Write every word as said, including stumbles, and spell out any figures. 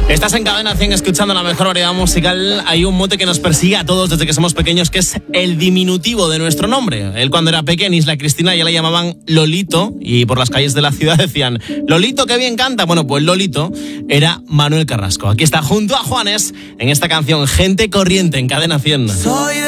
Estás en Cadena cien escuchando la mejor variedad musical. Hay un mote que nos persigue a todos desde que somos pequeños, que es el diminutivo de nuestro nombre. Él cuando era pequeño, Isla Cristina, ya le llamaban Lolito, y por las calles de la ciudad decían: Lolito, qué bien canta. Bueno, pues Lolito era Manuel Carrasco. Aquí está junto a Juanes en esta canción Gente Corriente en Cadena cien. Soy de